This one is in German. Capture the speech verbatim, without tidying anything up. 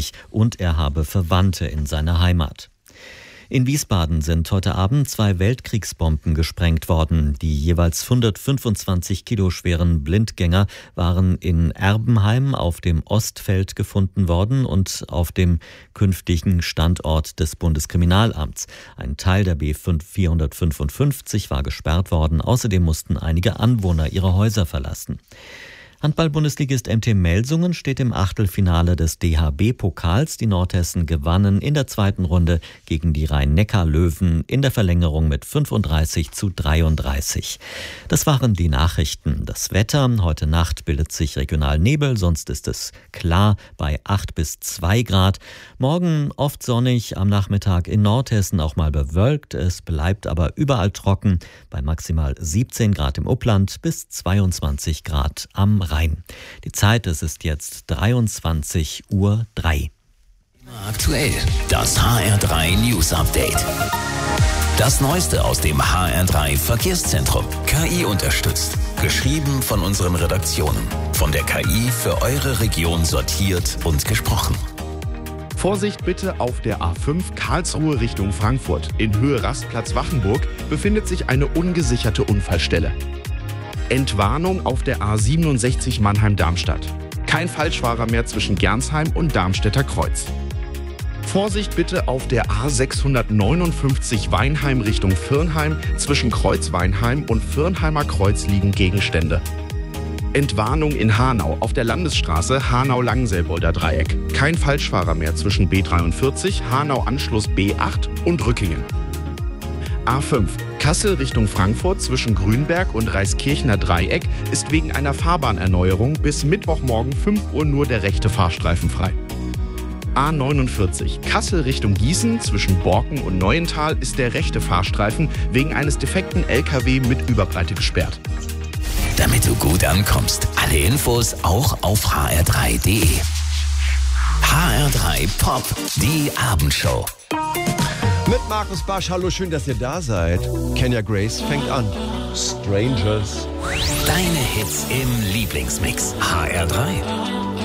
fünfundvierzig und er habe Verwandte in seiner Heimat. In Wiesbaden sind heute Abend zwei Weltkriegsbomben gesprengt worden. Die jeweils hundertfünfundzwanzig Kilo schweren Blindgänger waren in Erbenheim auf dem Ostfeld gefunden worden und auf dem künftigen Standort des Bundeskriminalamts. Ein Teil der B vierhundertfünfundfünfzig war gesperrt worden. Außerdem mussten einige Anwohner ihre Häuser verlassen. Handball-Bundesligist M T Melsungen steht im Achtelfinale des D H B-Pokals. Die Nordhessen gewannen in der zweiten Runde gegen die Rhein-Neckar-Löwen in der Verlängerung mit fünfunddreißig zu dreiunddreißig. Das waren die Nachrichten. Das Wetter: Heute Nacht bildet sich regional Nebel, sonst ist es klar bei acht bis zwei Grad. Morgen oft sonnig, am Nachmittag in Nordhessen auch mal bewölkt. Es bleibt aber überall trocken bei maximal siebzehn Grad im Upland bis zweiundzwanzig Grad am Rhein. Die Zeit, es ist jetzt dreiundzwanzig Uhr drei. Aktuell, das H R drei News Update. Das Neueste aus dem H R drei Verkehrszentrum. K I unterstützt. Geschrieben von unseren Redaktionen. Von der K I für eure Region sortiert und gesprochen. Vorsicht bitte auf der A fünf Karlsruhe Richtung Frankfurt. In Höhe Rastplatz Wachenburg befindet sich eine ungesicherte Unfallstelle. Entwarnung auf der A siebenundsechzig Mannheim-Darmstadt. Kein Falschfahrer mehr zwischen Gernsheim und Darmstädter Kreuz. Vorsicht bitte auf der A sechshundertneunundfünfzig Weinheim Richtung Virnheim. Zwischen Kreuz-Weinheim und Virnheimer Kreuz liegen Gegenstände. Entwarnung in Hanau auf der Landesstraße Hanau-Langenselbolder Dreieck. Kein Falschfahrer mehr zwischen B dreiundvierzig, Hanau-Anschluss B acht und Rückingen. A fünf Kassel Richtung Frankfurt zwischen Grünberg und Reiskirchner Dreieck ist wegen einer Fahrbahnerneuerung bis Mittwochmorgen fünf Uhr nur der rechte Fahrstreifen frei. A neunundvierzig Kassel Richtung Gießen zwischen Borken und Neuental ist der rechte Fahrstreifen wegen eines defekten L K W mit Überbreite gesperrt. Damit du gut ankommst, alle Infos auch auf h r drei punkt d e. H R drei Pop, die Abendshow. Mit Markus Basch, hallo, schön, dass ihr da seid. Kenya Grace fängt an. Strangers. Deine Hits im Lieblingsmix. H R drei.